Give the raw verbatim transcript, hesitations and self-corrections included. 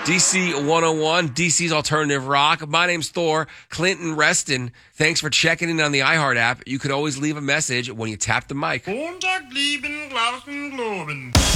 D C one oh one, D C's Alternative Rock. My name's Thor. Clinton Reston. Thanks for checking in on the iHeart app. You can always leave a message when you tap the mic. Montag, lieben, Glauben, Globen.